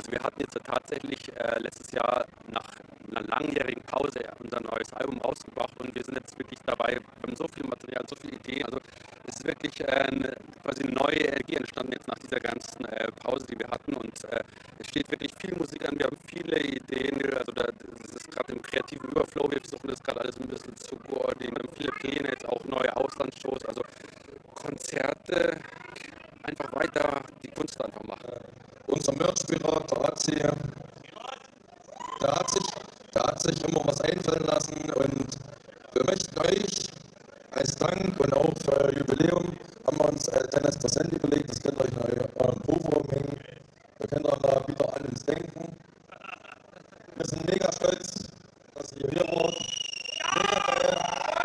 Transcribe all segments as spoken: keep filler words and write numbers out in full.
Also wir hatten jetzt tatsächlich äh, letztes Jahr nach einer langjährigen Pause unser neues Album rausgebracht und wir sind jetzt wirklich dabei, wir haben so viel Material, so viele Ideen, also es ist wirklich äh, eine, quasi eine neue Energie entstanden jetzt nach dieser ganzen äh, Pause, die wir hatten und äh, es steht wirklich viel Musik an, wir haben viele Ideen, also da, das ist gerade im kreativen Überflow, wir versuchen das gerade alles ein bisschen zu koordinieren, wir haben viele Pläne, jetzt auch neue Auslandsshows, also Konzerte, einfach weiter die Kunst einfach machen. Unser Merch-Pirat, der Razzi, der hat, sich, der hat sich immer was einfallen lassen und wir möchten euch als Dank und auch für Jubiläum haben wir uns äh, Dennis Percent überlegt, das könnt ihr euch in eurem Buchraum hängen, wir können dann da wieder an uns denken. Wir sind mega stolz, dass ihr hier wart. Mega geil.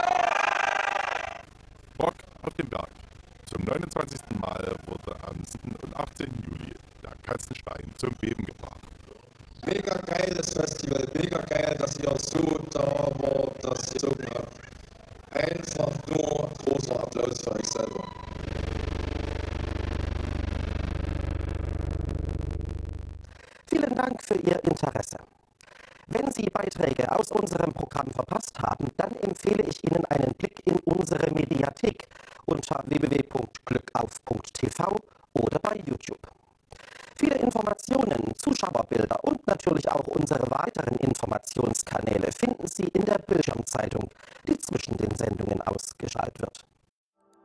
Rock auf dem Berg. Zum neunundzwanzigsten Mal wurde am siebten und achtzehnten Juli der Katzenstein zum Beben gebracht. Mega geiles Festival, mega geil, dass ihr so da wart, dass ihr so habt. Einfach nur großer Applaus für euch selber. Vielen Dank für Ihr Interesse. Wenn Sie Beiträge aus unserem Programm verpasst haben, dann empfehle ich Ihnen einen Blick in unsere Mediathek unter w w w punkt glückauf punkt t v oder bei YouTube. Viele Informationen, Zuschauerbilder und natürlich auch unsere weiteren Informationskanäle finden Sie in der Bildschirmzeitung, die zwischen den Sendungen ausgestrahlt wird.